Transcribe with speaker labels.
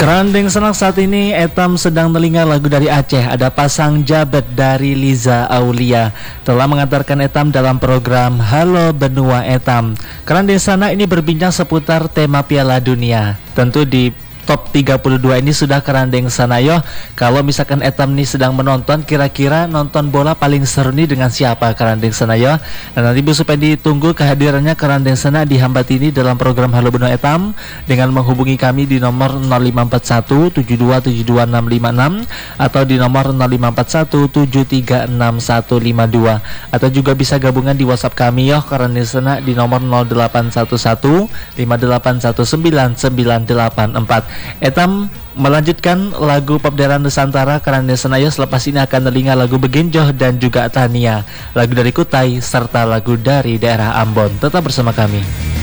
Speaker 1: Kerandeng senang saat ini Etam sedang telinga lagu dari Aceh. Ada Pasang Jabet dari Liza Aulia telah mengantarkan Etam dalam program Halo Benua Etam. Kerandeng sana ini berbincang seputar tema Piala Dunia. Tentu di top 32 ini sudah kerandeng sana yo. Kalau misalkan Etam nih sedang menonton, kira-kira nonton bola paling seru nih dengan siapa kerandeng sana yo. Dan nanti supaya ditunggu kehadirannya kerandeng sana di Hambat ini dalam program Halo Benua Etam dengan menghubungi kami di nomor 0541 7272 656 atau di nomor 0541 736152 atau juga bisa gabungan di WhatsApp kami yo kerandeng sana di nomor 0811 5819984. Etam melanjutkan lagu pop daerah Nusantara kerandeng Senayo. Selepas ini akan telinga lagu Begenjoh dan juga Tania, lagu dari Kutai serta lagu dari daerah Ambon. Tetap bersama kami.